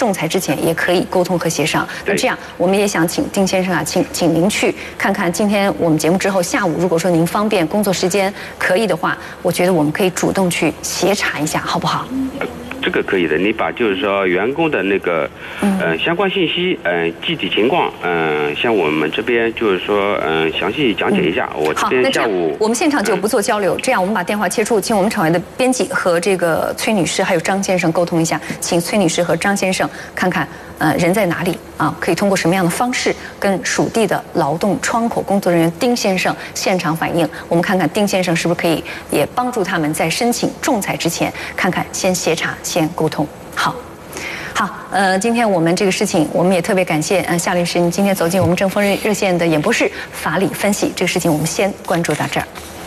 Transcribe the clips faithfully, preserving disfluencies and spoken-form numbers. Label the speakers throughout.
Speaker 1: 仲裁之前也可以沟通和协商。那这样，我们也想请丁先生啊，请请您去看看今天我们节目之后下午，如果说您方便工作时间可以的话，我觉得我们可以主动去协查一下，好不好？
Speaker 2: 这个可以的，你把就是说员工的那个，嗯、呃，相关信息，嗯、呃，具体情况，嗯、呃，像我们这边就是说，嗯、呃，详细讲解一下。嗯、我这边下午，
Speaker 1: 我们现场就不做交流，这样我们把电话切出，请我们场外的编辑和这个崔女士还有张先生沟通一下，请崔女士和张先生看看，呃，人在哪里啊？可以通过什么样的方式跟属地的劳动窗口工作人员丁先生现场反映，我们看看丁先生是不是可以也帮助他们在申请仲裁之前，看看先协查。先沟通好，好，呃，今天我们这个事情，我们也特别感谢呃夏律师，你今天走进我们正风热线的演播室，法理分析这个事情，我们先关注到这儿。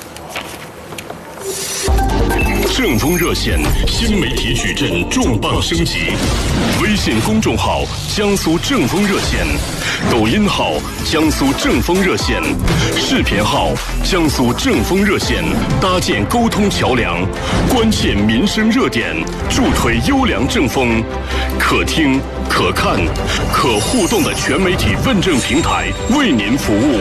Speaker 3: 正风热线新媒体矩阵重磅升级，微信公众号江苏正风热线，抖音号江苏正风热线，视频号江苏正风热线，搭建沟通桥梁，关键民生热点，助推优良正风，可听可看可互动的全媒体问政平台，为您服务。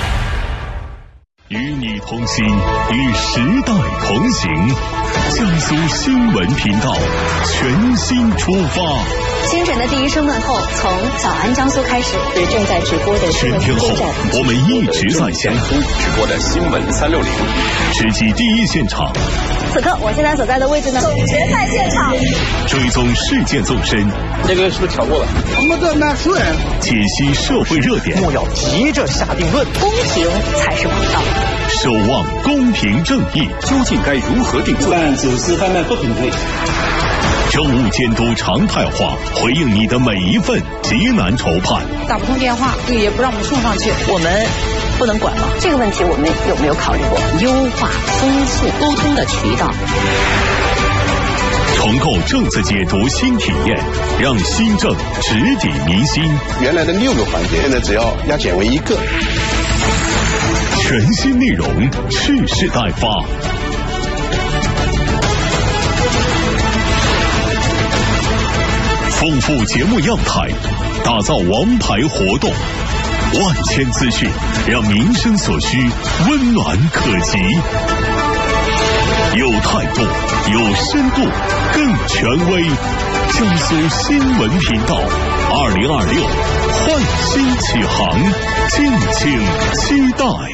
Speaker 3: 与你同行，与时代同行。江苏新闻频道全新出发。
Speaker 4: 清晨的第一声问候，从早安江苏开始，是正在直播的新闻
Speaker 3: 全天候，我们一直在江苏
Speaker 5: 直播的新闻三六零，
Speaker 3: 直击第一现场。
Speaker 4: 此刻我现在所在的位置呢，总决赛现场，
Speaker 3: 追踪事件纵深。
Speaker 5: 这个是不是调过了？
Speaker 6: 我们的纳税人
Speaker 3: 解析社会热点，
Speaker 5: 莫要急着下定论，
Speaker 4: 公平才是王道。
Speaker 3: 守望公平正义，
Speaker 5: 究竟该如何定罪？
Speaker 6: 办走私贩卖不平配。
Speaker 3: 政务监督常态化，回应你的每一份急难愁盼。
Speaker 7: 打不通电话，也不让我们送上去，
Speaker 4: 我们不能管吗？这个问题我们有没有考虑过优化、丰富沟通的渠道？
Speaker 3: 重构政策解读新体验，让新政直抵民心。
Speaker 8: 原来的六个环节，现在只要压减为一个。
Speaker 3: 全新内容，蓄势待发。丰富节目样态，打造王牌活动，万千资讯，让民生所需温暖可及。有态度，有深度，更权威。江苏新闻频道，二零二六焕新启航，敬请期待。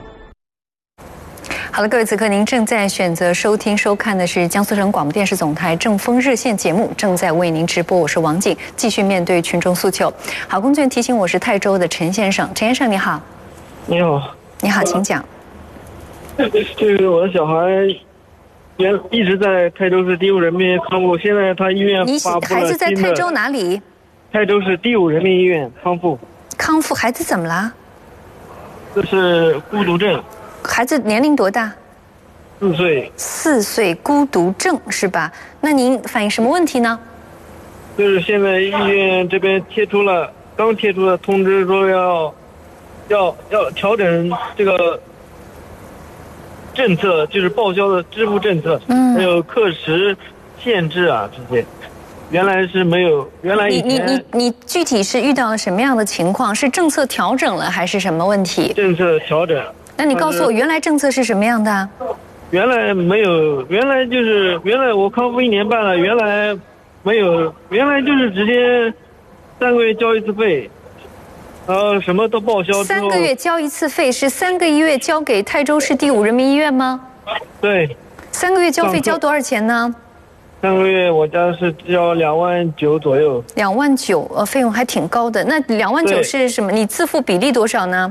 Speaker 1: 好了，各位，此刻您正在选择收听、收看的是江苏省广播电视总台正风热线节目，正在为您直播。我是王静，继续面对群众诉求。好，工作人员提醒我是泰州的陈先生，陈先生你好。
Speaker 9: 你好。
Speaker 1: 你好，请讲。
Speaker 9: 这个我的小孩原一直在泰州市第五人民医院康复，现在他医院发布了。
Speaker 1: 你孩子在泰州哪里？
Speaker 9: 泰州市第五人民医院康复。
Speaker 1: 康复，孩子怎么了？
Speaker 9: 这是孤独症。
Speaker 1: 孩子年龄多大？
Speaker 9: 四岁。
Speaker 1: 四岁，孤独症是吧？那您反映什么问题呢？
Speaker 9: 就是现在医院这边贴出了，刚贴出了通知，说要，要要调整这个政策，就是报销的支付政策，嗯，还有课时限制啊这些，原来是没有，原来以前。
Speaker 1: 你你你你具体是遇到了什么样的情况？是政策调整了还是什么问题？
Speaker 9: 政策调整。
Speaker 1: 那你告诉我，原来政策是什么样的？
Speaker 9: 原来没有，原来就是原来我康复一年半了，原来没有，原来就是直接三个月交一次费，然后什么都报销之后。
Speaker 1: 三个月交一次费是三个月交给泰州市第五人民医院吗？
Speaker 9: 对。
Speaker 1: 三个月交费交多少钱呢？
Speaker 9: 三个月我家是交两万九左右。
Speaker 1: 两万九，呃，费用还挺高的。那两万九是什么？你自付比例多少呢？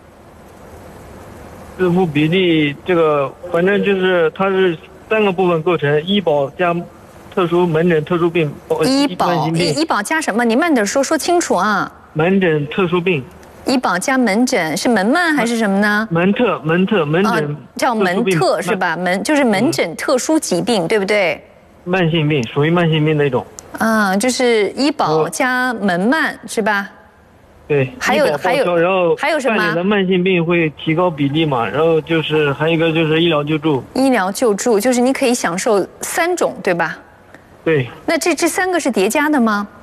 Speaker 9: 自付比例这个，反正就是它是三个部分构成：医保加特殊门诊、特殊病。
Speaker 1: 医保医医保加什么？你慢点说，说清楚啊。
Speaker 9: 门诊特殊病。
Speaker 1: 医保加门诊是门慢还是什么呢？
Speaker 9: 门特门特门诊、
Speaker 1: 哦、叫门特是吧？门就是门诊特殊疾病，嗯、对不对？
Speaker 9: 慢性病属于慢性病那种。
Speaker 1: 嗯，就是医保加门慢、哦、是吧？
Speaker 9: 对，
Speaker 1: 还有还有，
Speaker 9: 然后
Speaker 1: 还有什么？
Speaker 9: 办理的慢性病会提高比例嘛？然后就是还有一个就是医疗救助。
Speaker 1: 医疗救助就是你可以享受三种，对吧？
Speaker 9: 对。
Speaker 1: 那这这三个是叠加的吗？